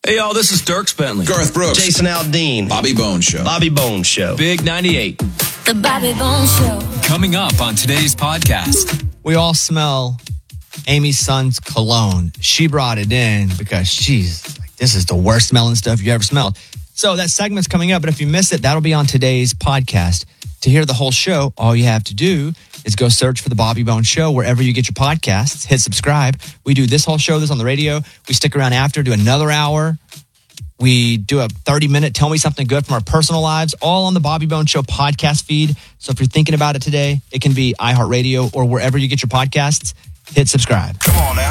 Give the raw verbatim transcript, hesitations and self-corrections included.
Hey, y'all, this is Dirk Bentley. Garth Brooks. Jason Aldean. Bobby Bones Show. Bobby Bones Show. Big ninety-eight. The Bobby Bones Show. Coming up on today's podcast. We all smell Amy Sun's cologne. She brought it in because she's like, this is the worst smelling stuff you ever smelled. So that segment's coming up, but if you miss it, that'll be on today's podcast. To hear the whole show, all you have to do is go search for the Bobby Bones Show wherever you get your podcasts. Hit subscribe. We do this whole show, this on the radio. We stick around after, do another hour. We do a thirty-minute Tell Me Something Good from our personal lives, all on the Bobby Bones Show podcast feed. So if you're thinking about it today, it can be iHeartRadio or wherever you get your podcasts. Hit subscribe. Come on now.